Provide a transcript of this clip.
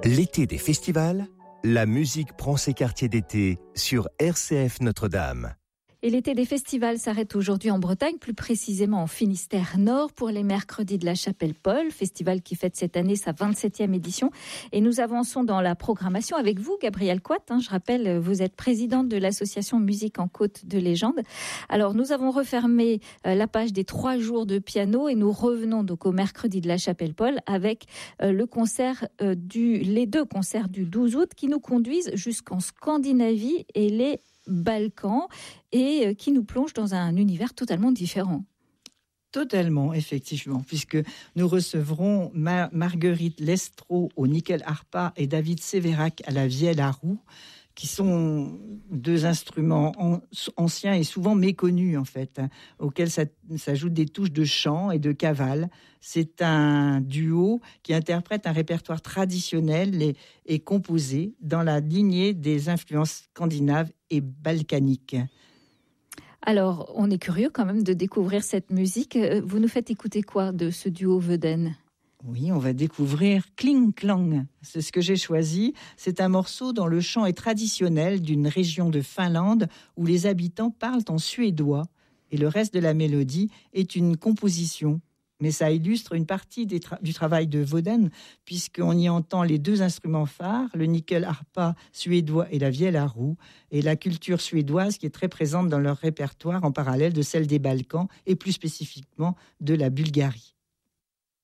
L'été des festivals, la musique prend ses quartiers d'été sur RCF Notre-Dame. Et l'été des festivals s'arrête aujourd'hui en Bretagne, plus précisément en Finistère Nord, pour les mercredis de la Chapelle-Paul, festival qui fête cette année sa 27e édition. Et nous avançons dans la programmation avec vous, Gabrielle Coite. Je rappelle, vous êtes présidente de l'association Musique en Côte de Légende. Alors, nous avons refermé la page des 3 jours de piano et nous revenons donc au mercredi de la Chapelle-Paul avec les deux concerts du 12 août qui nous conduisent jusqu'en Scandinavie et les Balkans et qui nous plonge dans un univers totalement différent. Totalement, effectivement, puisque nous recevrons Marguerite Lestrow au nickel harpa et David Sévérac à la vielle à roue, qui sont deux instruments anciens et souvent méconnus, en fait, auxquels s'ajoutent des touches de chant et de cavale. C'est un duo qui interprète un répertoire traditionnel et composé dans la lignée des influences scandinaves et balkaniques. Alors, on est curieux quand même de découvrir cette musique. Vous nous faites écouter quoi de ce duo Veden ? Oui, on va découvrir Kling Klang. C'est ce que j'ai choisi. C'est un morceau dont le chant est traditionnel d'une région de Finlande où les habitants parlent en suédois. Et le reste de la mélodie est une composition. Mais ça illustre une partie du travail de Veden, puisqu'on y entend les deux instruments phares, le nickel harpa suédois et la vielle à roue, et la culture suédoise qui est très présente dans leur répertoire en parallèle de celle des Balkans et plus spécifiquement de la Bulgarie.